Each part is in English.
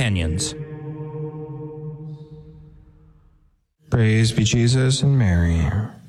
Companions. Praise be Jesus and Mary.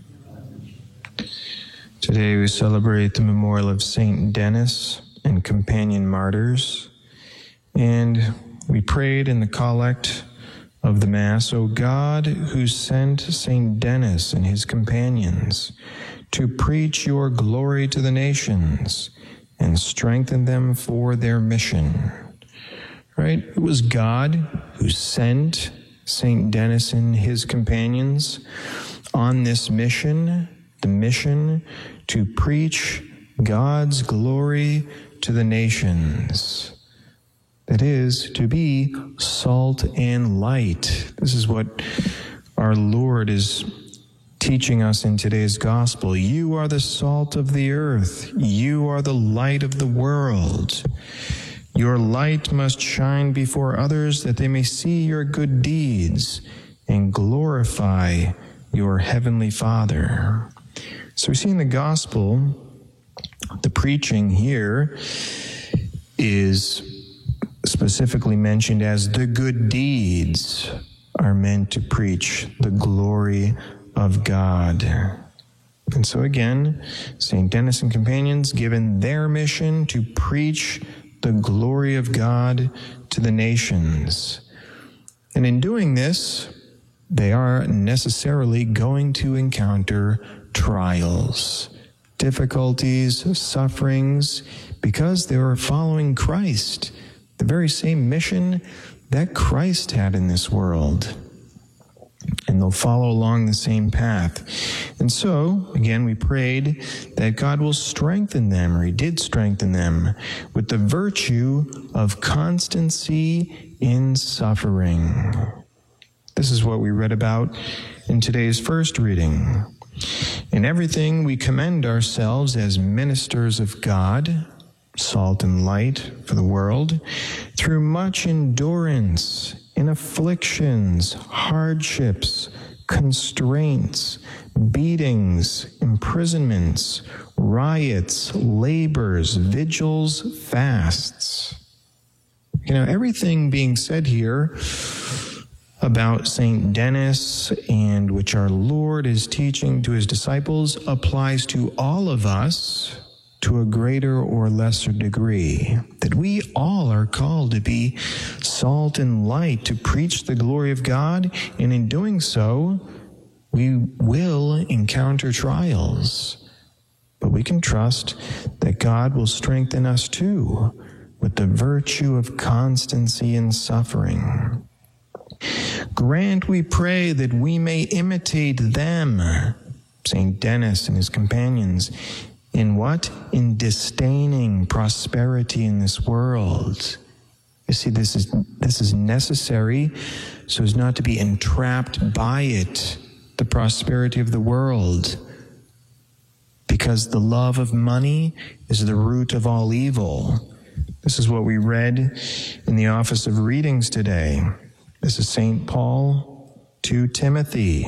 Today we celebrate the memorial of Saint Denis and companion martyrs, and we prayed in the collect of the Mass, O God, who sent Saint Denis and his companions to preach your glory to the nations and strengthen them for their mission. Right? It was God who sent Saint Denis and his companions on this mission, the mission to preach God's glory to the nations. That is, to be salt and light. This is what our Lord is teaching us in today's gospel. You are the salt of the earth. You are the light of the world. Your light must shine before others that they may see your good deeds and glorify your heavenly Father. So we see in the gospel, the preaching here is specifically mentioned as the good deeds are meant to preach the glory of God. And so again, St. Denis and companions given their mission to preach the glory of God to the nations. And in doing this, they are necessarily going to encounter trials, difficulties, sufferings, because they are following Christ, the very same mission that Christ had in this world. And they'll follow along the same path. And so, again, we prayed that God will strengthen them, or he did strengthen them, with the virtue of constancy in suffering. This is what we read about in today's first reading. In everything we commend ourselves as ministers of God, salt and light for the world, through much endurance in afflictions, hardships, constraints, beatings, imprisonments, riots, labors, vigils, fasts. Everything being said here about Saint Denis and which our Lord is teaching to his disciples applies to all of us to a greater or lesser degree, that we all are called to be salt and light, to preach the glory of God, and in doing so, we will encounter trials. But we can trust that God will strengthen us too, with the virtue of constancy in suffering. Grant, we pray, that we may imitate them, St. Denis and his companions, in what? In disdaining prosperity in this world. You see, this is necessary so as not to be entrapped by it, the prosperity of the world. Because the love of money is the root of all evil. This is what we read in the office of readings today. This is St. Paul to Timothy,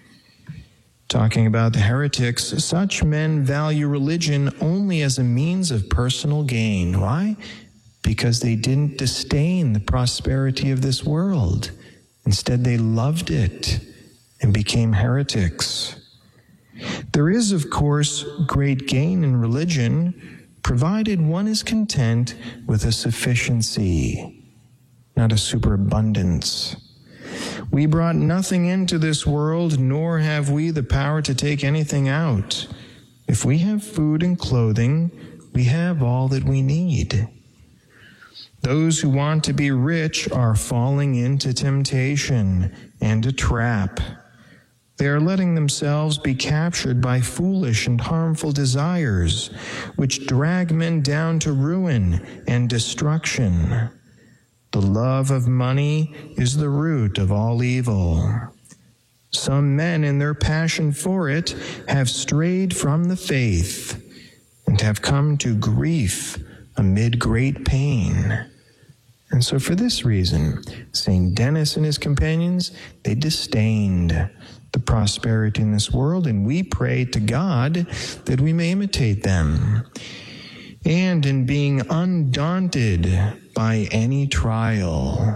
talking about the heretics. Such men value religion only as a means of personal gain. Why? Because they didn't disdain the prosperity of this world. Instead, they loved it and became heretics. There is, of course, great gain in religion, provided one is content with a sufficiency, not a superabundance. We brought nothing into this world, nor have we the power to take anything out. If we have food and clothing, we have all that we need. Those who want to be rich are falling into temptation and a trap. They are letting themselves be captured by foolish and harmful desires, which drag men down to ruin and destruction. The love of money is the root of all evil. Some men, in their passion for it, have strayed from the faith and have come to grief amid great pain. And so for this reason, St. Denis and his companions, they disdained the prosperity in this world, and we pray to God that we may imitate them. And in being undaunted by any trial,